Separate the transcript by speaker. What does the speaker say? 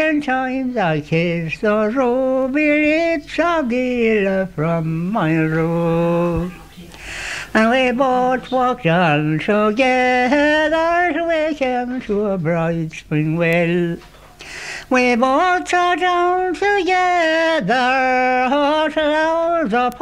Speaker 1: times I kissed the ruby lips of Gila from my rose. And we both walked on together till we came to a bright spring well. We both sat down together, hot hours apart.